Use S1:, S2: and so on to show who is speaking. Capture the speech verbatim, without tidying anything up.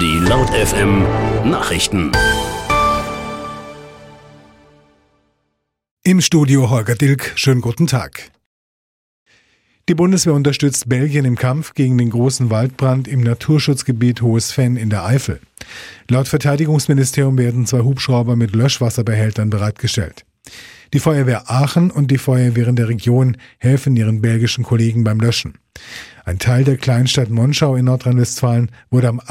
S1: Die Laut F M Nachrichten.
S2: Im Studio Holger Dilk, schönen guten Tag. Die Bundeswehr unterstützt Belgien im Kampf gegen den großen Waldbrand im Naturschutzgebiet Hohes Venn in der Eifel. Laut Verteidigungsministerium werden zwei Hubschrauber mit Löschwasserbehältern bereitgestellt. Die Feuerwehr Aachen und die Feuerwehren der Region helfen ihren belgischen Kollegen beim Löschen. Ein Teil der Kleinstadt Monschau in Nordrhein-Westfalen wurde am